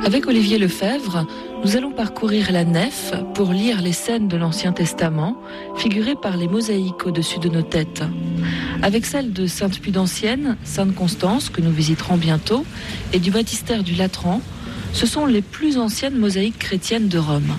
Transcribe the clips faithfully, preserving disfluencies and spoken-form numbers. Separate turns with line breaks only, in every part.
Avec Olivier Lefebvre, nous allons parcourir la nef pour lire les scènes de l'Ancien Testament figurées par les mosaïques au-dessus de nos têtes. Avec celles de Sainte Pudancienne, Sainte Constance, que nous visiterons bientôt, et du baptistère du Latran, ce sont les plus anciennes mosaïques chrétiennes de Rome.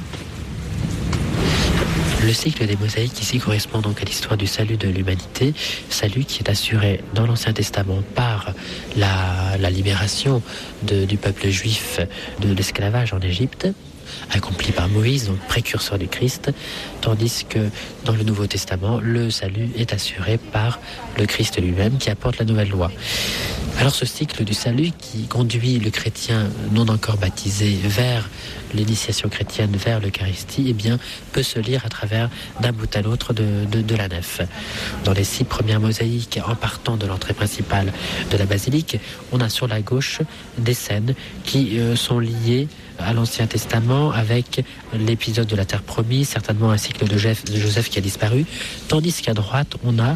Le cycle des mosaïques ici correspond donc à l'histoire du salut de l'humanité, salut qui est assuré dans l'Ancien Testament par la, la libération de, du peuple juif de l'esclavage en Égypte, accompli par Moïse, donc précurseur du Christ, tandis que dans le Nouveau Testament, le salut est assuré par le Christ lui-même qui apporte la nouvelle loi. Alors ce cycle du salut qui conduit le chrétien non encore baptisé vers l'initiation chrétienne, vers l'Eucharistie, eh bien, peut se lire à travers d'un bout à l'autre de, de, de la nef. Dans les six premières mosaïques, en partant de l'entrée principale de la basilique, on a sur la gauche des scènes qui euh, sont liées à l'Ancien Testament avec l'épisode de la Terre promise, certainement un cycle de Joseph, de Joseph qui a disparu, tandis qu'à droite, on a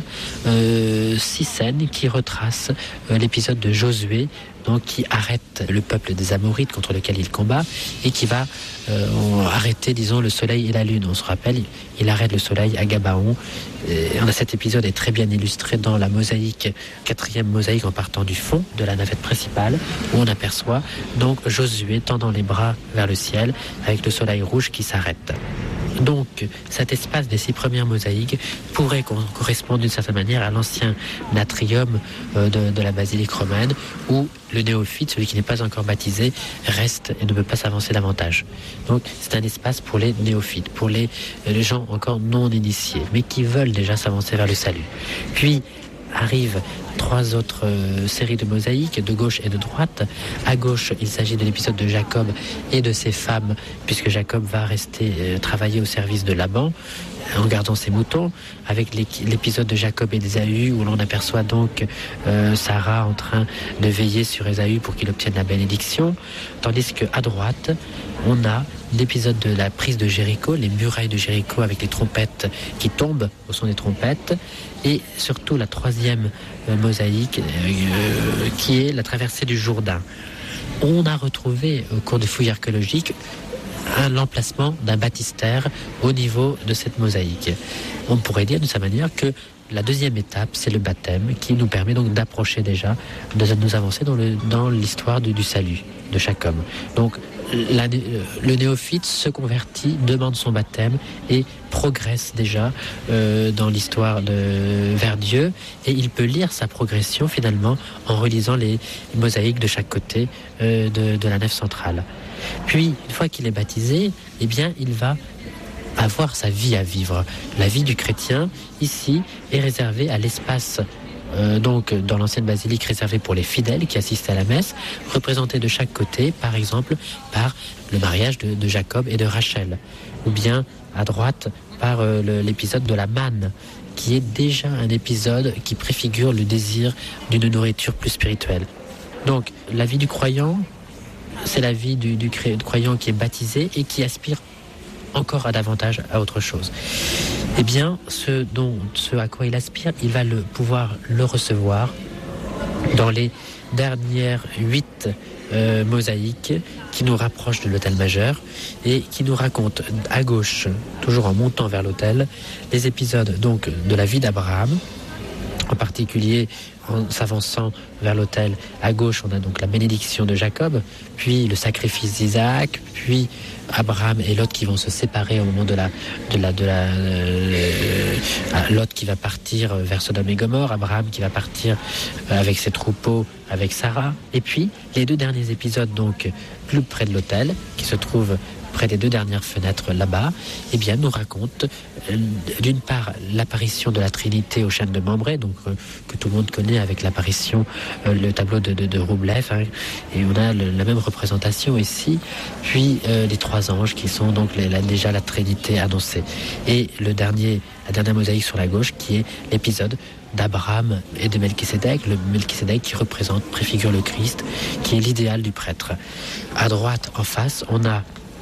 euh, six scènes qui retracent euh, l'épisode de Josué, donc qui arrête le peuple des Amorites contre lequel il combat et qui va euh, arrêter, disons, le soleil et la lune. On se rappelle, il arrête le soleil à Gabaon. Et cet épisode est très bien illustré dans la mosaïque, quatrième mosaïque en partant du fond de la navette principale, où on aperçoit donc Josué tendant les bras vers le ciel avec le soleil rouge qui s'arrête. Donc, cet espace des six premières mosaïques pourrait correspondre d'une certaine manière à l'ancien atrium de, de la basilique romaine, où le néophyte, celui qui n'est pas encore baptisé, reste et ne peut pas s'avancer davantage. Donc, c'est un espace pour les néophytes, pour les, les gens encore non initiés, mais qui veulent déjà s'avancer vers le salut. Puis, arrivent trois autres euh, séries de mosaïques, de gauche et de droite. À gauche, il s'agit de l'épisode de Jacob et de ses femmes, puisque Jacob va rester euh, travailler au service de Laban, en gardant ses moutons, avec l'épisode de Jacob et d'Ésaü, où l'on aperçoit donc euh, Sarah en train de veiller sur Ésaü pour qu'il obtienne la bénédiction, tandis qu'à droite, on a l'épisode de la prise de Jéricho, les murailles de Jéricho avec les trompettes qui tombent au son des trompettes, et surtout la troisième euh, mosaïque euh, qui est la traversée du Jourdain. On a retrouvé au cours de fouilles archéologiques un l'emplacement d'un baptistère au niveau de cette mosaïque. On pourrait dire de sa manière que la deuxième étape, c'est le baptême qui nous permet donc d'approcher déjà, de nous avancer dans, le, dans l'histoire du, du salut de chaque homme. Donc la, le néophyte se convertit, demande son baptême et progresse déjà euh, dans l'histoire de, vers Dieu, et il peut lire sa progression finalement en relisant les, les mosaïques de chaque côté euh, de, de la nef centrale. Puis, une fois qu'il est baptisé, eh bien, il va avoir sa vie à vivre. La vie du chrétien, ici, est réservée à l'espace, euh, donc dans l'ancienne basilique, réservée pour les fidèles qui assistent à la messe, représentés de chaque côté, par exemple, par le mariage de, de Jacob et de Rachel, ou bien, à droite, par euh, le, l'épisode de la manne, qui est déjà un épisode qui préfigure le désir d'une nourriture plus spirituelle. Donc, la vie du croyant, c'est la vie du, du croyant qui est baptisé et qui aspire encore à davantage à autre chose. Eh bien, ce, dont, ce à quoi il aspire, il va le, pouvoir le recevoir dans les dernières huit euh, mosaïques qui nous rapprochent de l'autel majeur et qui nous racontent à gauche, toujours en montant vers l'autel, les épisodes donc de la vie d'Abraham, en particulier en s'avançant vers l'autel. À gauche, on a donc la bénédiction de Jacob, puis le sacrifice d'Isaac, puis Abraham et Lot qui vont se séparer au moment de la... de la, de la euh, Lot qui va partir vers Sodome et Gomorrhe, Abraham qui va partir avec ses troupeaux, avec Sarah. Et puis, les deux derniers épisodes, donc, plus près de l'autel, qui se trouvent près des deux dernières fenêtres là-bas, eh bien, nous raconte euh, d'une part l'apparition de la Trinité au chêne de Mambré, donc euh, que tout le monde connaît avec l'apparition, euh, le tableau de, de, de Roublev, hein, et on a le, la même représentation ici, puis euh, les trois anges qui sont donc les, la, déjà la Trinité annoncée. Et le dernier, la dernière mosaïque sur la gauche qui est l'épisode d'Abraham et de Melchisédek, le Melchisédek qui représente, préfigure le Christ, qui est l'idéal du prêtre. À droite, en face, on a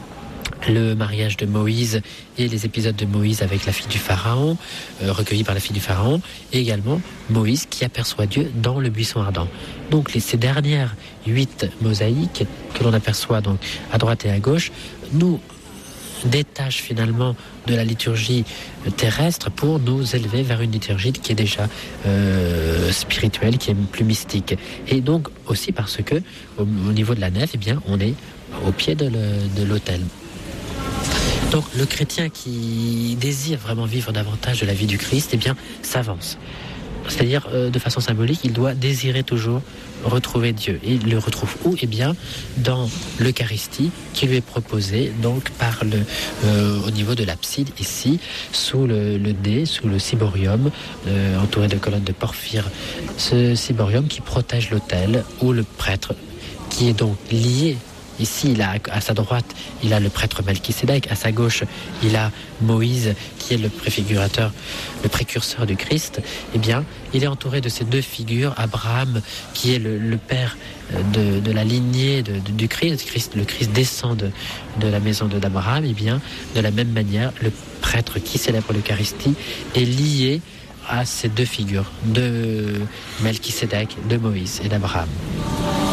le mariage de Moïse et les épisodes de Moïse avec la fille du Pharaon, euh, recueillis par la fille du Pharaon, et également Moïse qui aperçoit Dieu dans le buisson ardent. Donc les, ces dernières huit mosaïques que l'on aperçoit donc à droite et à gauche, nous détache finalement de la liturgie terrestre pour nous élever vers une liturgie qui est déjà euh, spirituelle, qui est plus mystique. Et donc aussi parce que au, au niveau de la nef, eh bien, on est au pied de, le, de l'autel. Donc le chrétien qui désire vraiment vivre davantage de la vie du Christ, eh bien, s'avance. C'est-à-dire, euh, de façon symbolique, il doit désirer toujours retrouver Dieu. Et il le retrouve où ? Eh bien, dans l'Eucharistie qui lui est proposée, donc par le, euh, au niveau de l'abside, ici, sous le, le dé, sous le ciborium, euh, entouré de colonnes de porphyre. Ce ciborium qui protège l'autel, où le prêtre, qui est donc lié. Ici, il a, à sa droite, il a le prêtre Melchisédek. À sa gauche, il a Moïse, qui est le préfigurateur, le précurseur du Christ. Eh bien, il est entouré de ces deux figures. Abraham, qui est le, le père de, de la lignée de, de, du Christ. Christ. Le Christ descend de, de la maison de d'Abraham. Eh bien, de la même manière, le prêtre qui célèbre l'Eucharistie est lié à ces deux figures, de Melchisédek, de Moïse et d'Abraham.